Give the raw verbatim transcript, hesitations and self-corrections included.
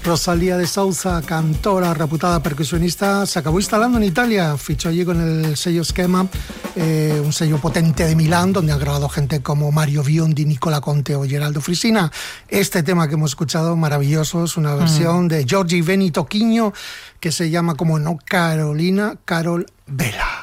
Rosalía de Souza, cantora, reputada percusionista, se acabó instalando en Italia, fichó allí con el sello Schema, eh, un sello potente de Milán, donde han grabado gente como Mario Biondi, Nicola Conte o Geraldo Frisina. Este tema que hemos escuchado, maravilloso, es una versión mm. de Giorgi Benito Quiño, que se llama como no Carolina, Carol Vela.